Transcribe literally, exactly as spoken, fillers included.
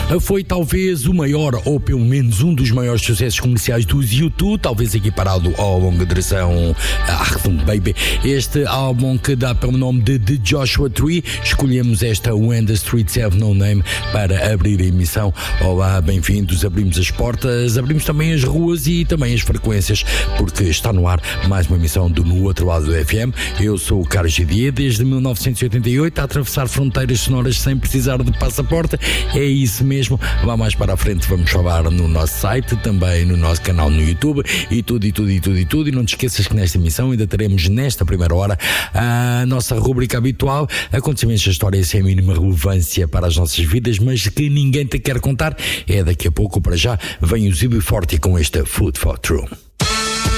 Foi talvez o maior, ou pelo menos um dos maiores sucessos comerciais dos U dois, talvez equiparado ao longa duração Achtung Baby. Este álbum que dá pelo nome de The Joshua Tree. Escolhemos esta When the Streets Have No Name para abrir a emissão. Olá, bem-vindos. Abrimos as portas, abrimos também as ruas e também as frequências, porque está no ar mais uma emissão do No Outro Lado do F M. Eu sou o Carlos Gidier, desde mil novecentos e oitenta e oito a atravessar fronteiras sonoras sem precisar de passaporte. É isso mesmo. Lá mais para a frente vamos falar no nosso site, também no nosso canal no YouTube e tudo, e tudo, e tudo, e tudo. E não te esqueças que nesta emissão ainda teremos nesta primeira hora a nossa rubrica habitual, acontecimentos da história sem a mínima relevância para as nossas vidas, mas que ninguém te quer contar. É daqui a pouco. Para já vem o Zibi Forte com este Food for True.